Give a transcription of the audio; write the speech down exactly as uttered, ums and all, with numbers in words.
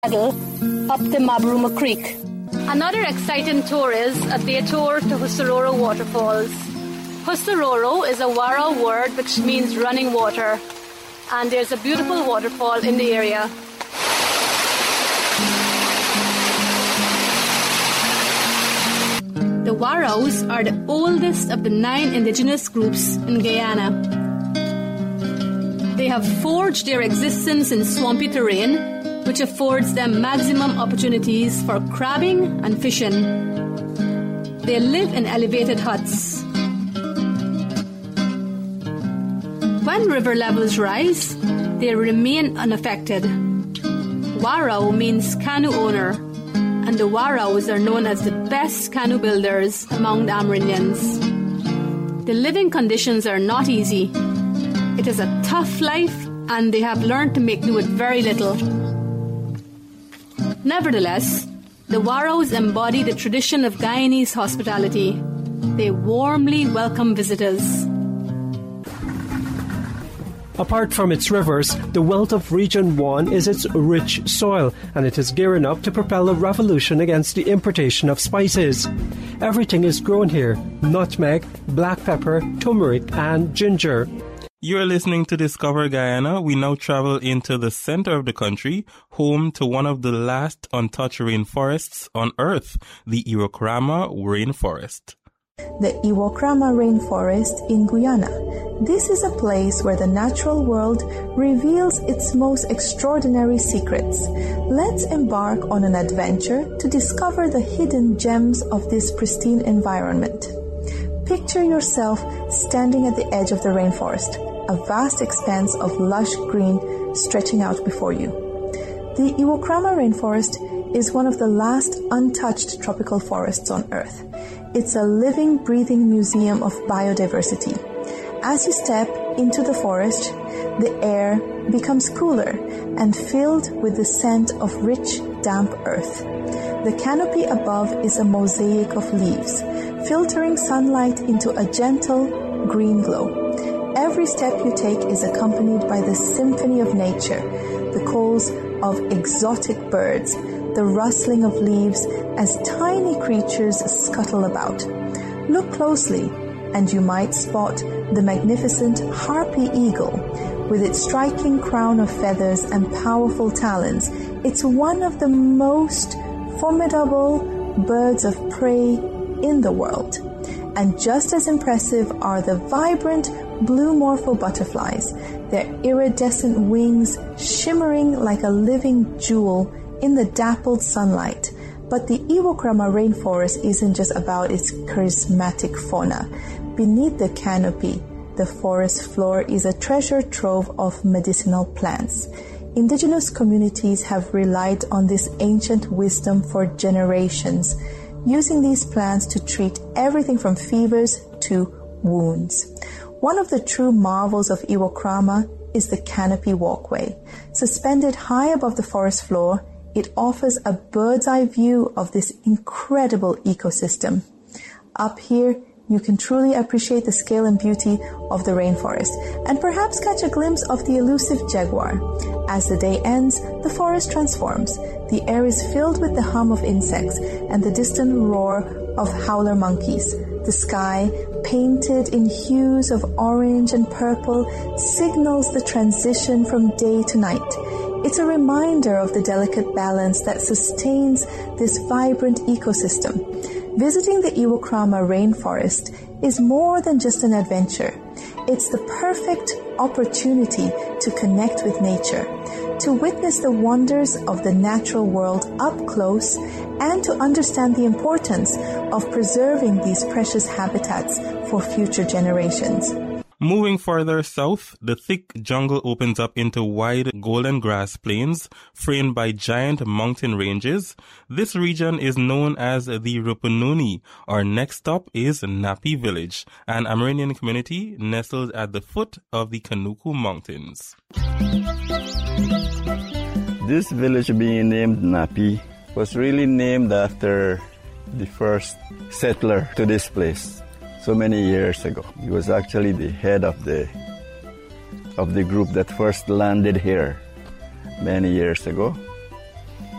paddle up the Mabruma Creek. Another exciting tour is a detour to Husaroro Waterfalls. Husaroro is a Wara word which means running water, and there's a beautiful waterfall in the area. The Waros are the oldest of the nine indigenous groups in Guyana. They have forged their existence in swampy terrain, which affords them maximum opportunities for crabbing and fishing. They live in elevated huts. When river levels rise, they remain unaffected. Waro means canoe owner, and the Waros are known as the best canoe builders among the Amerindians. The living conditions are not easy. It is a tough life, and they have learned to make do with very little. Nevertheless, the Waros embody the tradition of Guyanese hospitality. They warmly welcome visitors. Apart from its rivers, the wealth of Region one is its rich soil, and it is gearing up to propel a revolution against the importation of spices. Everything is grown here: nutmeg, black pepper, turmeric, and ginger. You're listening to Discover Guyana. We now travel into the center of the country, home to one of the last untouched rainforests on Earth, the Iwokrama Rainforest. The Iwokrama Rainforest in Guyana. This is a place where the natural world reveals its most extraordinary secrets. Let's embark on an adventure to discover the hidden gems of this pristine environment. Picture yourself standing at the edge of the rainforest, a vast expanse of lush green stretching out before you. The Iwokrama Rainforest is one of the last untouched tropical forests on Earth. It's a living, breathing museum of biodiversity. As you step into the forest, the air becomes cooler and filled with the scent of rich, damp earth. The canopy above is a mosaic of leaves, filtering sunlight into a gentle green glow. Every step you take is accompanied by the symphony of nature, the calls of exotic birds, the rustling of leaves as tiny creatures scuttle about. Look closely, and you might spot the magnificent harpy eagle. With its striking crown of feathers and powerful talons, it's one of the most formidable birds of prey in the world. And just as impressive are the vibrant blue morpho butterflies, their iridescent wings shimmering like a living jewel in the dappled sunlight. But the Iwokrama Rainforest isn't just about its charismatic fauna. Beneath the canopy, the forest floor is a treasure trove of medicinal plants. Indigenous communities have relied on this ancient wisdom for generations, using these plants to treat everything from fevers to wounds. One of the true marvels of Iwokrama is the canopy walkway. Suspended high above the forest floor, it offers a bird's eye view of this incredible ecosystem. Up here, you can truly appreciate the scale and beauty of the rainforest, and perhaps catch a glimpse of the elusive jaguar. As the day ends, the forest transforms. The air is filled with the hum of insects and the distant roar of howler monkeys. The sky, painted in hues of orange and purple, signals the transition from day to night. It's a reminder of the delicate balance that sustains this vibrant ecosystem. Visiting the Iwokrama Rainforest is more than just an adventure. It's the perfect opportunity to connect with nature, to witness the wonders of the natural world up close, and to understand the importance of preserving these precious habitats for future generations. Moving further south, the thick jungle opens up into wide golden grass plains framed by giant mountain ranges. This region is known as the Rupununi. Our next stop is Napi Village, an Amerindian community nestled at the foot of the Kanuku Mountains. This village being named Napi was really named after the first settler to this place. So many years ago, he was actually the head of the of the group that first landed here many years ago.